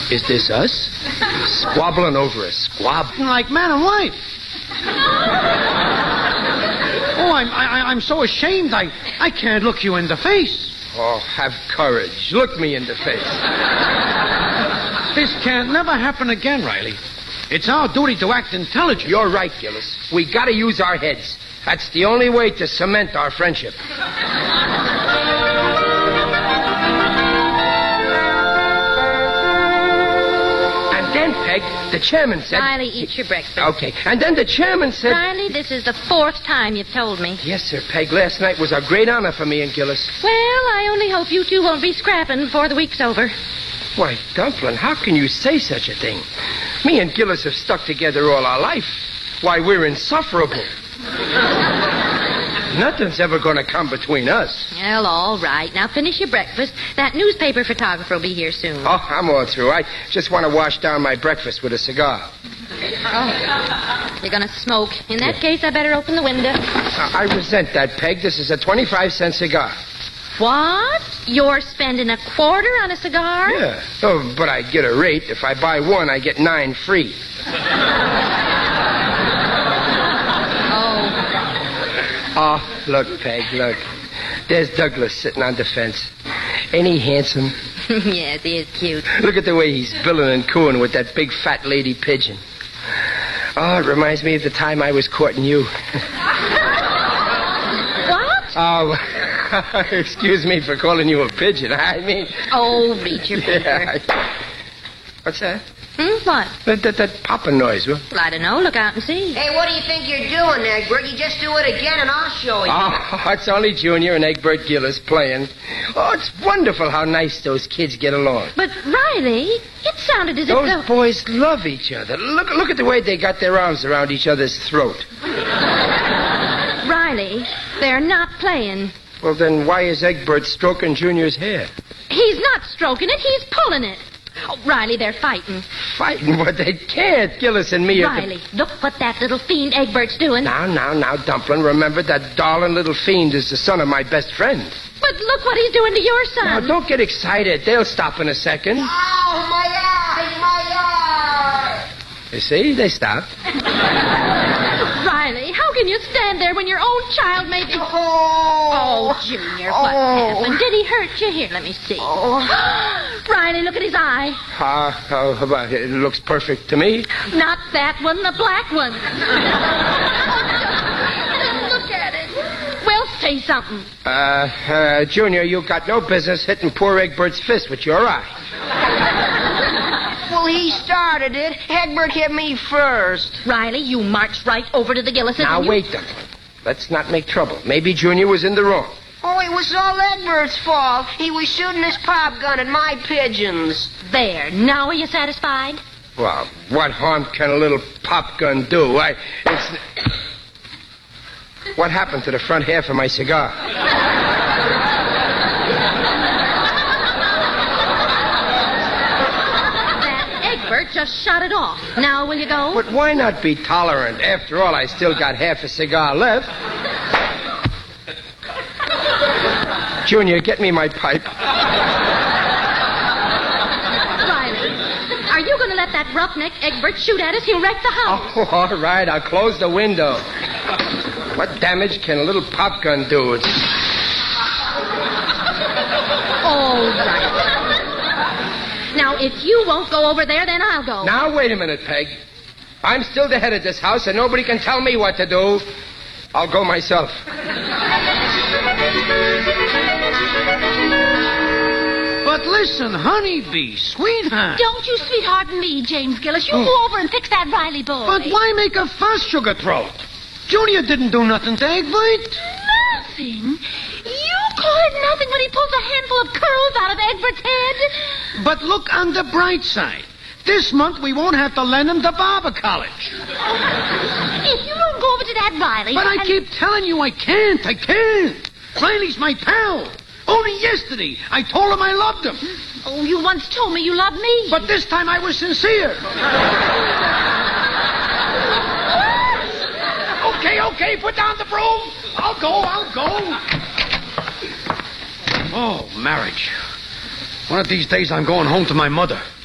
Is this us? Squabbling over a squab? Like man and wife. Oh, I'm so ashamed. I can't look you in the face. Oh, have courage. Look me in the face. This can't never happen again, Riley. It's our duty to act intelligent. You're right, Gillis. We gotta use our heads. That's the only way to cement our friendship. And then, Peg, the chairman said... Riley, eat your breakfast. Okay. And then the chairman said... Riley, this is the 4th time you've told me. Yes, sir, Peg. Last night was a great honor for me and Gillis. Well, I only hope you two won't be scrapping before the week's over. Why, Dumplin', how can you say such a thing? Me and Gillis have stuck together all our life. Why, we're insufferable. Nothing's ever going to come between us. Well, all right. Now finish your breakfast. That newspaper photographer will be here soon. Oh, I'm all through. I just want to wash down my breakfast with a cigar. Oh, you're going to smoke. In that case, I better open the window. I resent that, Peg. This is a 25-cent cigar. What? You're spending a quarter on a cigar? Yeah. Oh, but I get a rate. If I buy one, I get 9 free. Oh, look, Peg, look. There's Douglas sitting on the fence. Ain't he handsome? Yes, he is cute. Look at the way he's billing and cooing with that big fat lady pigeon. Oh, it reminds me of the time I was courting you. What? Oh, excuse me for calling you a pigeon. I mean... Oh, read your paper. Yeah, what's that? What? That popping noise, huh? Well, I don't know. Look out and see. Hey, what do you think you're doing, Egbert? You just do it again and I'll show you. Oh, it's only Junior and Egbert Gillis playing. Oh, it's wonderful how nice those kids get along. But, Riley, it sounded as if Those boys love each other. Look at the way they got their arms around each other's throat. Riley, they're not playing. Well, then why is Egbert stroking Junior's hair? He's not stroking it. He's pulling it. Oh, Riley, they're fighting. Fighting? But they can't. Gillis and me are... Riley, look what that little fiend Egbert's doing. Now, Dumplin', remember that darling little fiend is the son of my best friend. But look what he's doing to your son. Now, don't get excited. They'll stop in a second. Oh, my eye, my eye. You see? They stopped. Riley, how can you stand there when your own child may be... Oh, Junior, what happened? Did he hurt you? Here, let me see. Oh. Riley, look at his eye. How about it? It looks perfect to me. Not that one, the black one. Look at it. Well, say something. Junior, you got no business hitting poor Egbert's fist with your eye. Well, he started it. Egbert hit me first. Riley, you marched right over to the Gillises. Now, wait, Dumplin'. Let's not make trouble. Maybe Junior was in the wrong. Oh, it was all Egbert's fault. He was shooting his pop gun at my pigeons. There. Now are you satisfied? Well, what harm can a little pop gun do? What happened to the front half of my cigar? Egbert just shot it off. Now will you go? But why not be tolerant? After all, I still got half a cigar left. Junior, get me my pipe. Riley, are you going to let that roughneck Egbert shoot at us? He'll wreck the house. Oh, all right, I'll close the window. What damage can a little pop gun do? All right. Now, if you won't go over there, then I'll go. Now, wait a minute, Peg. I'm still the head of this house, and nobody can tell me what to do. I'll go myself. But listen, honeybee, sweetheart. Don't you sweetheart me, James Gillis. You go over and fix that Riley boy. But why make a fuss, sugar throat? Junior didn't do nothing to Egbert. Nothing? You call it nothing when he pulls a handful of curls out of Egbert's head? But look on the bright side. This month we won't have to lend him to barber college. If you don't go over to that Riley... But I keep telling you I can't. Riley's my pal. Only yesterday I told him I loved him. Oh, you once told me you loved me. But this time I was sincere. Okay, put down the broom. I'll go. Oh, marriage. One of these days I'm going home to my mother.